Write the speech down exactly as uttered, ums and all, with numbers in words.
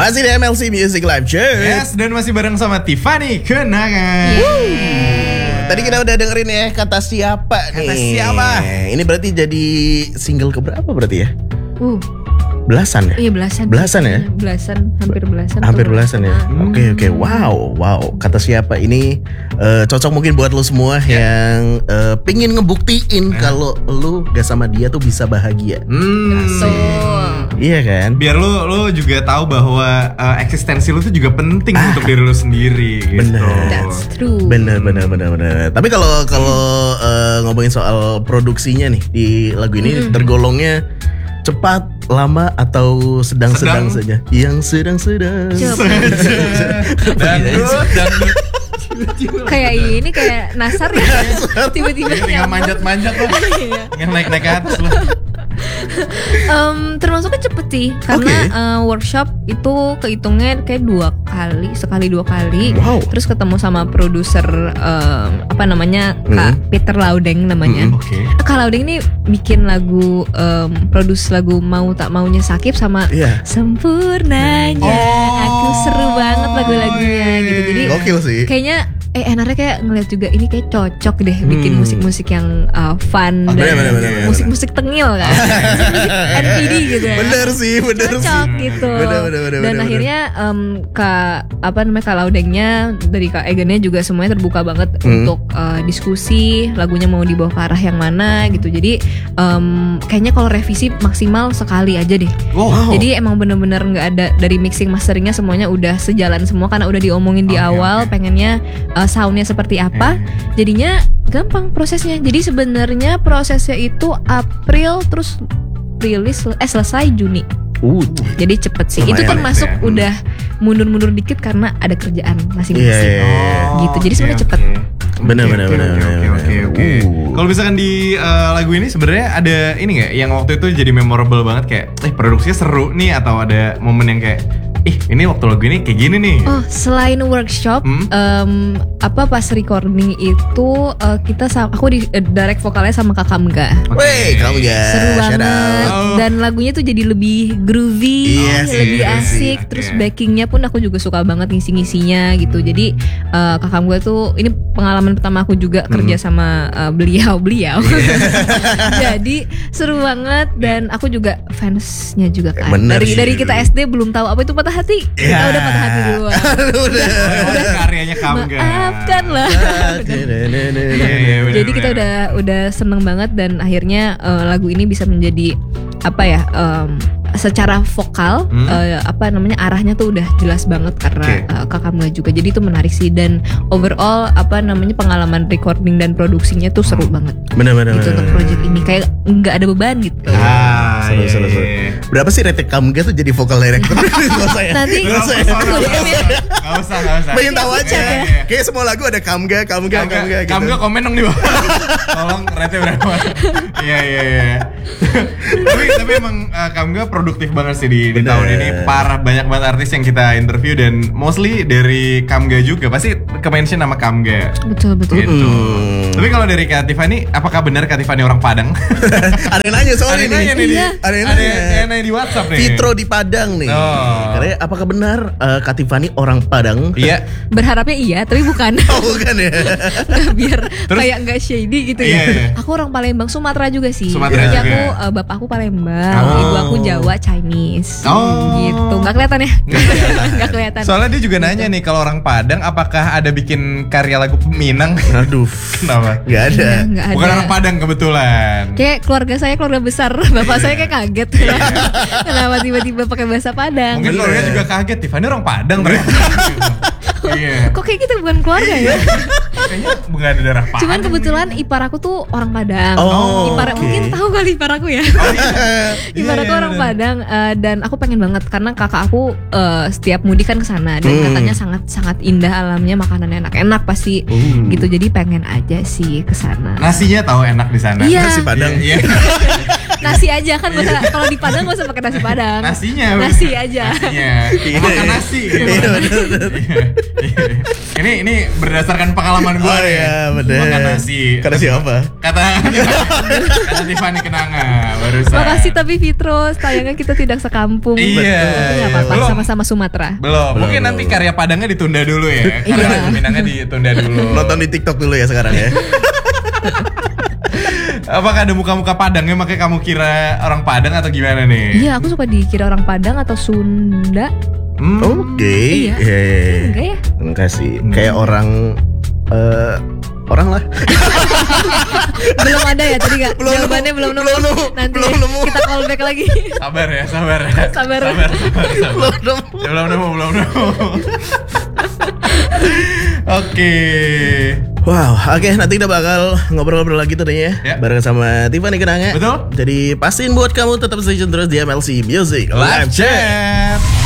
Masih di M L C Music Live Chat. Yes, dan masih bareng sama Tiffany Kenangan. Yeah. Tadi kita udah dengerin ya Kata Siapa nih. Kata Siapa. Ini berarti jadi single keberapa berarti ya? Uh. Belasan ya? Iya belasan. Belasan ya? Belasan, hampir belasan. Hampir belasan ya? Hmm. Oke oke, wow, wow. Kata Siapa ini uh, cocok mungkin buat lo semua yeah. yang uh, pingin ngebuktiin yeah. kalau lo gak sama dia tuh bisa bahagia. Hmm. Iya kan? Biar lo lo juga tahu bahwa uh, eksistensi lo tuh juga penting ah. untuk diri lo sendiri. Gitu. Bener. That's true. Bener bener bener bener. Tapi kalau kalau uh, ngomongin soal produksinya nih di lagu ini mm. tergolongnya cepat, lama, atau sedang-sedang saja? Yang sedang-sedang. Dangdut, dangdut. Kayak ini kayak Nasar ya. Tiba-tiba tinggal manjat-manjat loh. Tinggal naik-naik ke atas loh. Um, termasuknya cepet sih karena okay. uh, workshop itu kehitungnya kayak dua kali sekali dua kali wow. terus ketemu sama produser um, apa namanya Kak hmm. Peter Laudeng namanya hmm, okay. Kak Laudeng ini bikin lagu um, produs lagu Mau Tak Maunya Sakib sama yeah. Sempurnanya oh. Aku seru banget lagu-lagunya gitu jadi gokil sih kayaknya Eh enaknya kayak ngeliat juga ini kayak cocok deh bikin hmm. musik-musik yang uh, fun oh, dan bener, bener, bener, musik-musik tengil kan, N P D gitu. Bener sih, bener cocok sih. gitu. Bener, bener, bener, dan bener, akhirnya um, kak apa namanya Kak Laudengnya dari Kak Egennya juga semuanya terbuka banget hmm. untuk uh, diskusi lagunya mau dibawa ke arah yang mana gitu. Jadi um, kayaknya kalau revisi maksimal sekali aja deh. Wow. Jadi emang bener-bener nggak ada dari mixing masteringnya semuanya udah sejalan semua karena udah diomongin di okay, awal okay. pengennya uh, soundnya seperti apa, hmm. jadinya gampang prosesnya. Jadi sebenarnya prosesnya itu April terus rilis eh selesai Juni. Uh, jadi cepet sih. Itu termasuk ya. Udah mundur-mundur dikit karena ada kerjaan masing-masing. Yeah, yeah, yeah. Gitu. Jadi sebenarnya okay, cepet. Benar benar benar. Oke oke oke. Kalau misalkan di uh, lagu ini sebenarnya ada ini nggak yang waktu itu jadi memorable banget kayak, eh produksinya seru nih atau ada momen yang kayak ih ini waktu lagu ini kayak gini nih. Oh selain workshop, hmm? um, apa pas recording itu uh, kita sama, aku di uh, direct vokalnya sama Kak Kamga. Wey Kamga. Seru banget. Oh. Dan lagunya tuh jadi lebih groovy, yes, lebih yes, asik. Yes, terus yeah. backingnya pun aku juga suka banget ngisi-ngisinya gitu. Jadi uh, Kak Kamga tuh ini pengalaman pertama aku juga hmm. kerja sama uh, beliau beliau. Yeah. Jadi seru banget dan aku juga fansnya juga kan. Bener dari sih. Dari kita S D belum tahu apa itu patah hati, yeah. kita udah patah hati duluan. udah, udah karyanya Kamga. Maafkanlah. Jadi kita udah udah seneng banget dan akhirnya uh, lagu ini bisa menjadi apa ya? Um, secara vokal hmm? uh, apa namanya arahnya tuh udah jelas banget karena okay. uh, Kak Kamga juga. Jadi itu menarik sih dan overall apa namanya pengalaman recording dan produksinya tuh seru hmm. banget. Benar-benar. Gitu untuk project ini kayak nggak ada beban gitu. Ah, seru, seru, seru. Berapa sih rate Kamga tuh jadi vokal director? Nanti nggak usah, nggak usah, nggak usah. Pengen tahu aja. Kayak semua lagu ada Kamga, Kamga, Kamga. Gitu. Kamga komen dong di bawah. Tolong rate berapa? Iya iya iya. Tapi tapi emang uh, Kamga produktif banget sih di, di tahun ini. Parah, banyak banget artis yang kita interview dan mostly dari Kamga juga. Pasti ke-mention nama Kamga. Betul betul. Gitu. Hmm. Tapi kalau dari Kak Tiffany, apakah benar Kak Tiffany orang Padang? Ada yang nanya soal ini. Nanya nih, iya. Ada yang nanya. nanya. Ada yang nanya di WhatsApp nih. Fitro di Padang nih. Oh. Karena apakah benar uh, Kak Tiffany orang Padang? Iya. Berharapnya iya, tapi bukan. Oh bukan ya. Nggak, biar terus, kayak nggak shady gitu iya, ya. Iya. Aku orang Palembang, Sumatera juga sih. Sumatera Jadi juga. aku uh, bapak aku Palembang, oh. ibu aku Jawa, Chinese. Oh. Gitu. Nggak kelihatan ya? Nggak kelihatan. Soalnya dia juga nanya nih kalau orang Padang apakah ada bikin karya lagu Minang? Aduh. Kenapa? Gak ada. Ya, gak ada. Bukan orang Padang kebetulan. Kayak keluarga saya keluarga besar, bapak saya kayak kaget. Kenapa tiba-tiba pakai bahasa Padang? Mungkin keluarga juga kaget, Tiffany orang Padang ternyata. Iya. Kok kayak gitu bukan keluarga ya? Kayaknya bukan ada darah Padang. Cuman kebetulan ipar aku tuh orang Padang. Oh, ipar okay. mungkin tahu kali ipar aku ya. Oh, iya. Ipar iya, aku iya, orang iya. Padang uh, dan aku pengen banget karena kakak aku uh, setiap mudik kan ke sana dan hmm. katanya sangat sangat indah alamnya, makanannya enak-enak pasti uh. gitu. Jadi pengen aja sih ke sana. Nasinya tahu enak di sana. Iya. Nasi Padang. Iya. Nasi aja kan nggak usah- kalau di Padang nggak usah pakai nasi Padang. Nasinya. Nasi aja. Nasinya. Iya. Makan nasi. gitu. Iya, bener, bener. Iya, iya. Ini ini berdasarkan pengalaman gue Oh nih. iya bener. Makan nasi. Karena siapa? Kata kata Tiffany Kenanga barusan. Makasih tapi Fitros, sayangnya kita tidak sekampung. Iya. Tapi nggak apa-apa, Belum. sama-sama Sumatera. Belum, mungkin Belum, nanti belum. karya Padangnya ditunda dulu ya. Karya Iya. Minangnya ditunda dulu. Nonton di TikTok dulu ya sekarang ya. Apakah ada muka-muka Padangnya makanya kamu kira orang Padang atau gimana nih? Iya, aku suka dikira orang Padang atau Sunda. Hmm. Oke. Iya. Iya, iya, iya. Enggak ya? Terima kasih. Kayak orang eh orang lah. Belum ada ya tadi nggak? Belum Jawabannya nemu. belum nemu. Belum nemu. Nanti Belum deh, nemu. kita call back lagi. Sabar ya, sabar ya. Sabar. sabar, sabar, sabar. Belum nemu. Ya, belum nemu, belum nemu. Oke. Wow, oke nanti kita bakal ngobrol-ngobrol lagi tuh ya, Ya. bareng sama Tiffany Kenanga. Betul. Jadi pastiin buat kamu tetap stay tune terus di M L C Music Live chat.